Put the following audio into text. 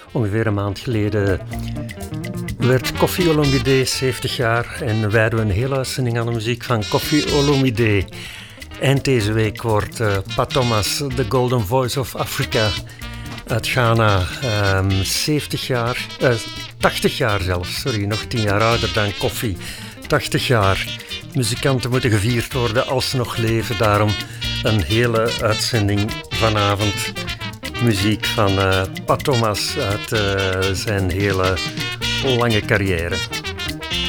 Ongeveer een maand geleden werd Koffi Olomide 70 jaar en wijden we een hele uitzending aan de muziek van Koffi Olomide. Eind deze week wordt Pat Thomas, de Golden Voice of Africa uit Ghana, 70 jaar, 80 jaar zelfs, nog 10 jaar ouder dan Koffi. 80 jaar. Muzikanten moeten gevierd worden als ze nog leven, daarom een hele uitzending vanavond. Muziek van Pat Thomas uit zijn hele lange carrière.